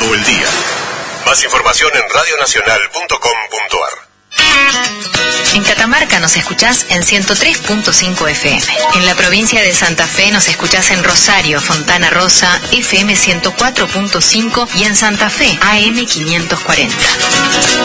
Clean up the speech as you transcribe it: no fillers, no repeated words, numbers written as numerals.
o el día. Más información en radionacional.com.ar. En Catamarca nos escuchás en 103.5 FM. En la provincia de Santa Fe nos escuchás en Rosario, Fontana Rosa, FM 104.5 y en Santa Fe, AM 540.